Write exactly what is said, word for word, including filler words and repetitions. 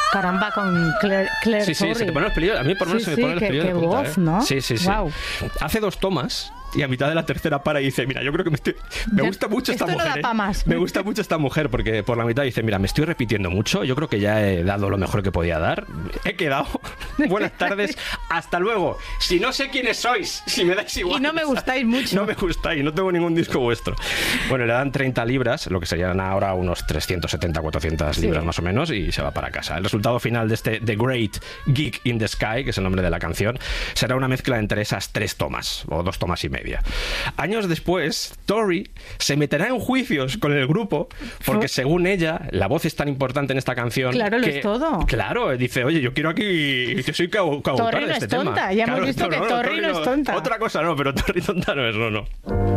Caramba, con Claire, Claire Sí, sí, Torrey. se te ponen los pelillos. A mí por lo menos Sí, se me sí, ponen los qué- pelillos qué de punta, voz, ¿eh? ¿no? Sí, sí, sí. Guau. Hace dos tomas y a mitad de la tercera para y dice, mira, yo creo que me estoy... Me Ya- gusta mucho esta esto no mujer. da ¿eh? pa' más. Me gusta mucho esta mujer porque por la mitad dice, mira, me estoy repitiendo mucho, yo creo que ya he dado lo mejor que podía dar. He quedado. Buenas tardes, hasta luego. Si no sé quiénes sois, si me dais igual. Y no me gustáis mucho. No me gustáis, no tengo ningún disco vuestro. Bueno, le dan treinta libras, lo que serían ahora unos trescientos setenta, cuatrocientas Sí. libras más o menos, y se va para casa. El resultado final de este The Great Geek in the Sky, que es el nombre de la canción, será una mezcla entre esas tres tomas, o dos tomas y media. Años después, Tori se meterá en juicios con el grupo, porque según ella, la voz es tan importante en esta canción. Claro, lo que, es todo. Claro, dice, oye, yo quiero aquí, yo soy co- coautor Torri de no este es tonta, tema. ya hemos Claro, visto que no, Torri no es tonta. Otra cosa no, pero Tori tonta no es, no, no.